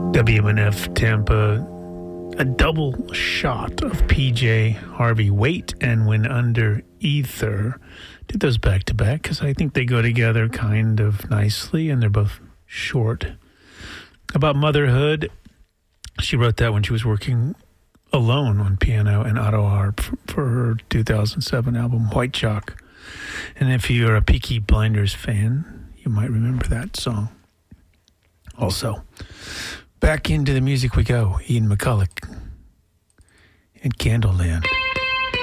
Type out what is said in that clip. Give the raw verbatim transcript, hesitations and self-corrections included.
W M N F Tampa, a double shot of P J Harvey, Wait and When Under Ether. Did those back to back because I think they go together kind of nicely and they're both short. About motherhood, she wrote that when she was working alone on piano and auto harp for, for her two thousand seven album White Chalk. And if you're a Peaky Blinders fan, you might remember that song. Also, back into the music we go. Ian McCulloch and Candleland.